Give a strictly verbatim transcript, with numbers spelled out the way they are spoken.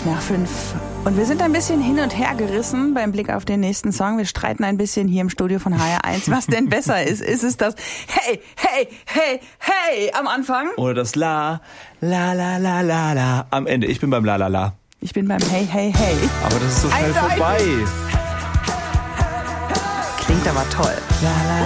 nach fünf. Und wir sind ein bisschen hin und her gerissen beim Blick auf den nächsten Song. Wir streiten ein bisschen hier im Studio von H R eins, was denn besser ist. Ist es das Hey, hey, hey, hey am Anfang? Oder das La, La, La, La, La, La am Ende. Ich bin beim La, La, La. Ich bin beim Hey, hey, hey. Aber das ist so schnell Eindeutig. vorbei. Klingt aber toll. La, La,